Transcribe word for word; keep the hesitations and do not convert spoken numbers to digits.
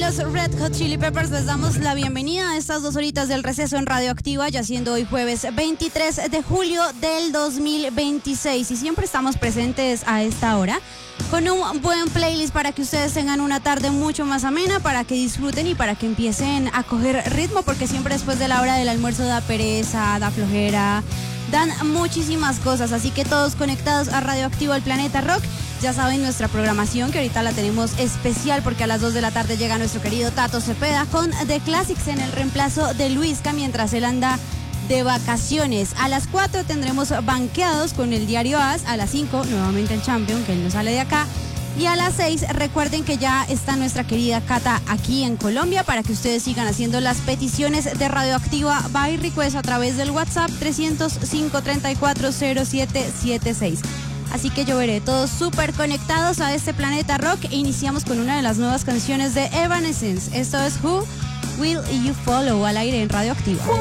los Red Hot Chili Peppers les damos la bienvenida a estas dos horitas del receso en Radioactiva, ya siendo hoy jueves veintitrés de julio del dos mil veintiséis. Y siempre estamos presentes a esta hora con un buen playlist para que ustedes tengan una tarde mucho más amena, para que disfruten y para que empiecen a coger ritmo, porque siempre después de la hora del almuerzo da pereza, da flojera, dan muchísimas cosas. Así que todos conectados a Radioactivo, el Planeta Rock. Ya saben nuestra programación, que ahorita la tenemos especial porque a las dos de la tarde llega nuestro querido Tato Cepeda con The Classics en el reemplazo de Luisca mientras él anda de vacaciones. A las cuatro tendremos Banqueados con el Diario As. A las cinco nuevamente el Champion, que él no sale de acá. Y a las seis recuerden que ya está nuestra querida Cata aquí en Colombia para que ustedes sigan haciendo las peticiones de Radioactiva by Request a través del WhatsApp trescientos cinco, treinta y cuatro, cero siete siete seis. Así que yo veré todos súper conectados a este Planeta Rock e iniciamos con una de las nuevas canciones de Evanescence. Esto es Who Will You Follow al aire en Radioactiva.